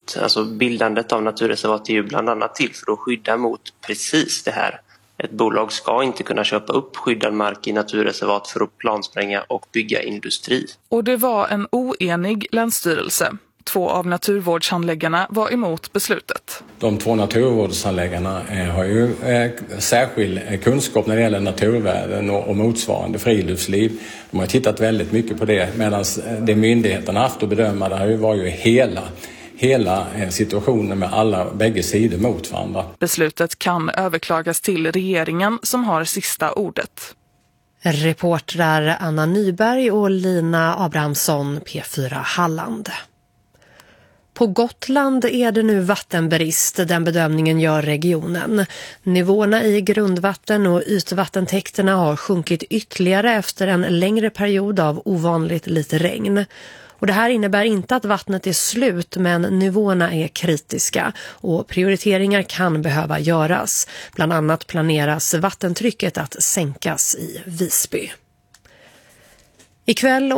mot, alltså bildandet av naturreservat är ju bland annat till för att skydda mot precis det här. Ett bolag ska inte kunna köpa upp skyddad mark i naturreservat för att planspränga och bygga industri. Och det var en oenig länsstyrelse. 2 av naturvårdshandläggarna var emot beslutet. De 2 naturvårdshandläggarna har ju särskild kunskap när det gäller naturvärden och motsvarande friluftsliv. De har tittat väldigt mycket på det, medan det myndigheterna haft att bedöma det här var ju hela situationen med bägge sidor mot varandra. Beslutet kan överklagas till regeringen som har sista ordet. Reportrar Anna Nyberg och Lina Abrahamsson, P4 Halland. På Gotland är det nu vattenbrist, den bedömningen gör regionen. Nivåerna i grundvatten och ytvattentäkterna har sjunkit ytterligare efter en längre period av ovanligt lite regn. Och det här innebär inte att vattnet är slut, men nivåerna är kritiska och prioriteringar kan behöva göras. Bland annat planeras vattentrycket att sänkas i Visby. Ikväll